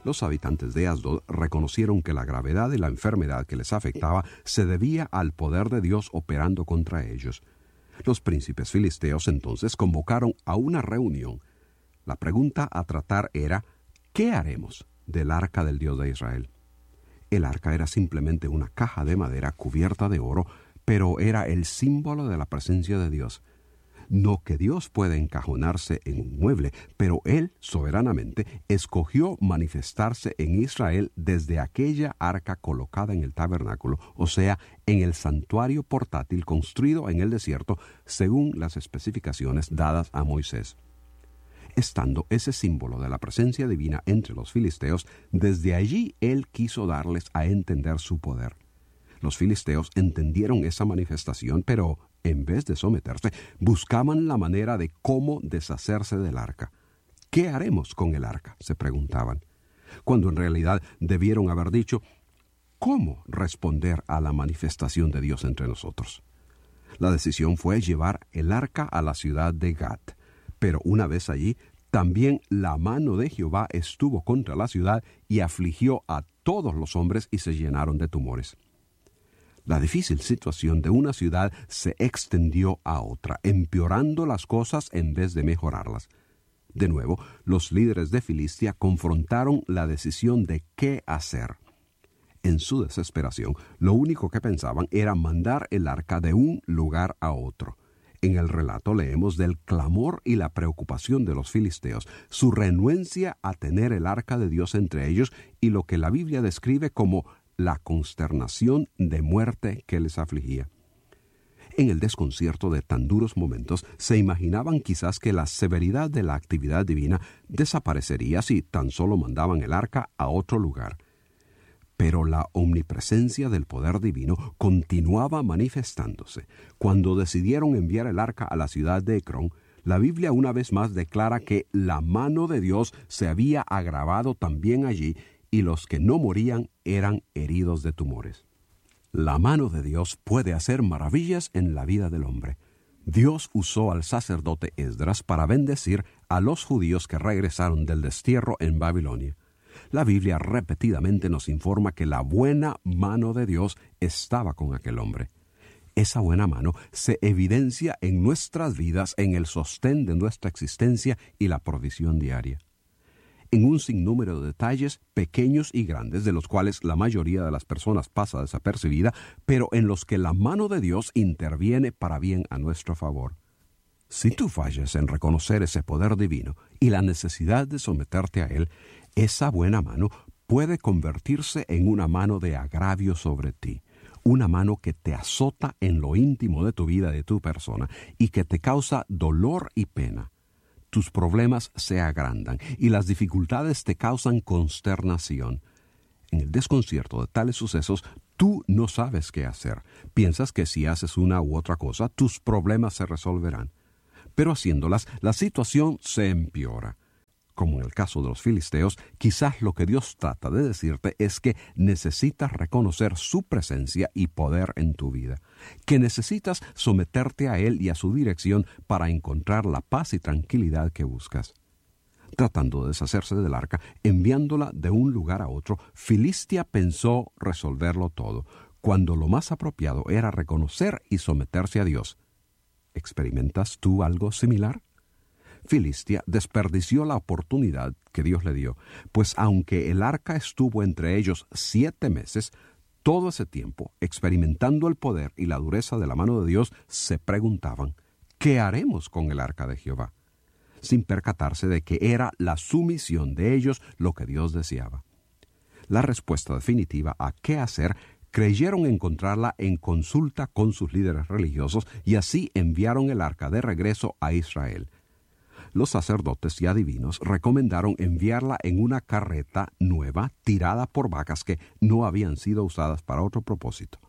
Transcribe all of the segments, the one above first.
Los habitantes de Asdod reconocieron que la gravedad de la enfermedad que les afectaba se debía al poder de Dios operando contra ellos. Los príncipes filisteos entonces convocaron a una reunión. La pregunta a tratar era: ¿qué haremos del arca del Dios de Israel? El arca era simplemente una caja de madera cubierta de oro, pero era el símbolo de la presencia de Dios. No que Dios puede encajonarse en un mueble, pero Él, soberanamente, escogió manifestarse en Israel desde aquella arca colocada en el tabernáculo, o sea, en el santuario portátil construido en el desierto, según las especificaciones dadas a Moisés. Estando ese símbolo de la presencia divina entre los filisteos, desde allí Él quiso darles a entender su poder. Los filisteos entendieron esa manifestación, pero en vez de someterse, buscaban la manera de cómo deshacerse del arca. ¿Qué haremos con el arca?, se preguntaban, cuando en realidad debieron haber dicho: ¿cómo responder a la manifestación de Dios entre nosotros? La decisión fue llevar el arca a la ciudad de Gat, pero una vez allí, también la mano de Jehová estuvo contra la ciudad y afligió a todos los hombres y se llenaron de tumores. La difícil situación de una ciudad se extendió a otra, empeorando las cosas en vez de mejorarlas. De nuevo, los líderes de Filistia confrontaron la decisión de qué hacer. En su desesperación, lo único que pensaban era mandar el arca de un lugar a otro. En el relato leemos del clamor y la preocupación de los filisteos, su renuencia a tener el arca de Dios entre ellos y lo que la Biblia describe como la consternación de muerte que les afligía. En el desconcierto de tan duros momentos, se imaginaban quizás que la severidad de la actividad divina desaparecería si tan solo mandaban el arca a otro lugar. Pero la omnipresencia del poder divino continuaba manifestándose. Cuando decidieron enviar el arca a la ciudad de Ecrón, la Biblia una vez más declara que la mano de Dios se había agravado también allí y los que no morían eran heridos de tumores. La mano de Dios puede hacer maravillas en la vida del hombre. Dios usó al sacerdote Esdras para bendecir a los judíos que regresaron del destierro en Babilonia. La Biblia repetidamente nos informa que la buena mano de Dios estaba con aquel hombre. Esa buena mano se evidencia en nuestras vidas, en el sostén de nuestra existencia y la provisión diaria. En un sinnúmero de detalles pequeños y grandes, de los cuales la mayoría de las personas pasa desapercibida, pero en los que la mano de Dios interviene para bien a nuestro favor. Si tú fallas en reconocer ese poder divino y la necesidad de someterte a Él, esa buena mano puede convertirse en una mano de agravio sobre ti, una mano que te azota en lo íntimo de tu vida, de tu persona, y que te causa dolor y pena. Tus problemas se agrandan y las dificultades te causan consternación. En el desconcierto de tales sucesos, tú no sabes qué hacer. Piensas que si haces una u otra cosa, tus problemas se resolverán. Pero haciéndolas, la situación se empeora. Como en el caso de los filisteos, quizás lo que Dios trata de decirte es que necesitas reconocer su presencia y poder en tu vida, que necesitas someterte a Él y a su dirección para encontrar la paz y tranquilidad que buscas. Tratando de deshacerse del arca, enviándola de un lugar a otro, Filistia pensó resolverlo todo, cuando lo más apropiado era reconocer y someterse a Dios. ¿Experimentas tú algo similar? Filistia desperdició la oportunidad que Dios le dio, pues aunque el arca estuvo entre ellos 7 meses, todo ese tiempo, experimentando el poder y la dureza de la mano de Dios, se preguntaban: ¿qué haremos con el arca de Jehová?, sin percatarse de que era la sumisión de ellos lo que Dios deseaba. La respuesta definitiva a qué hacer creyeron encontrarla en consulta con sus líderes religiosos y así enviaron el arca de regreso a Israel. Los sacerdotes y adivinos recomendaron enviarla en una carreta nueva tirada por vacas que no habían sido usadas para otro propósito.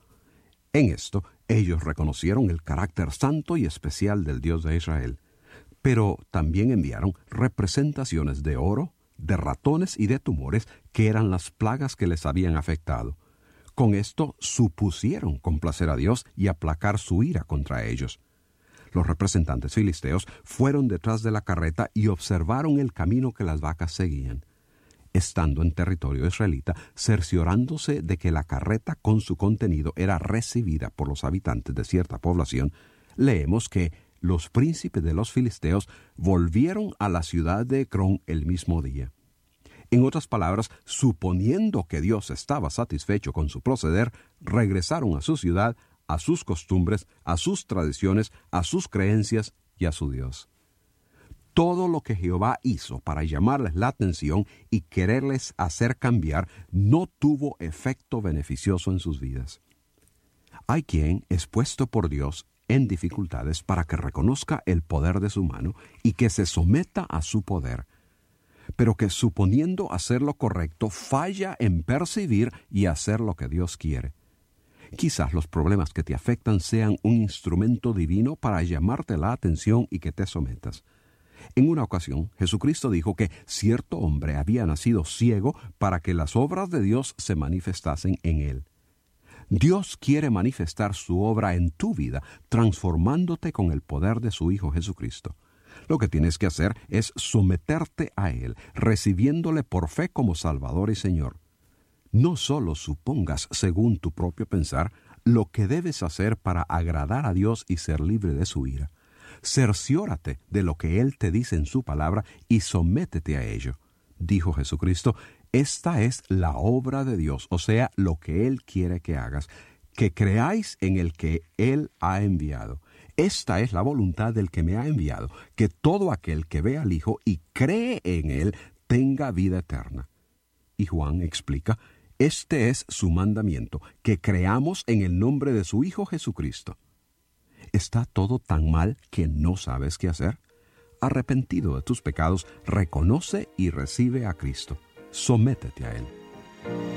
En esto, ellos reconocieron el carácter santo y especial del Dios de Israel, pero también enviaron representaciones de oro, de ratones y de tumores que eran las plagas que les habían afectado. Con esto supusieron complacer a Dios y aplacar su ira contra ellos. Los representantes filisteos fueron detrás de la carreta y observaron el camino que las vacas seguían. estando en territorio israelita, cerciorándose de que la carreta con su contenido era recibida por los habitantes de cierta población, leemos que los príncipes de los filisteos volvieron a la ciudad de Ecrón el mismo día. En otras palabras, suponiendo que Dios estaba satisfecho con su proceder, regresaron a su ciudad, a sus costumbres, a sus tradiciones, a sus creencias y a su Dios. Todo lo que Jehová hizo para llamarles la atención y quererles hacer cambiar no tuvo efecto beneficioso en sus vidas. Hay quien es puesto por Dios en dificultades para que reconozca el poder de su mano y que se someta a su poder, pero que suponiendo hacer lo correcto falla en percibir y hacer lo que Dios quiere. Quizás los problemas que te afectan sean un instrumento divino para llamarte la atención y que te sometas. En una ocasión, Jesucristo dijo que cierto hombre había nacido ciego para que las obras de Dios se manifestasen en él. Dios quiere manifestar su obra en tu vida, transformándote con el poder de su Hijo Jesucristo. Lo que tienes que hacer es someterte a Él, recibiéndole por fe como Salvador y Señor. No solo supongas, según tu propio pensar, lo que debes hacer para agradar a Dios y ser libre de su ira. Cerciórate de lo que Él te dice en su palabra y sométete a ello. Dijo Jesucristo, esta es la obra de Dios, o sea, lo que Él quiere que hagas, que creáis en el que Él ha enviado. Esta es la voluntad del que me ha enviado, que todo aquel que ve al Hijo y cree en Él tenga vida eterna. Y Juan explica, este es su mandamiento, que creamos en el nombre de su Hijo Jesucristo. ¿Está todo tan mal que no sabes qué hacer? Arrepentido de tus pecados, reconoce y recibe a Cristo. Sométete a Él.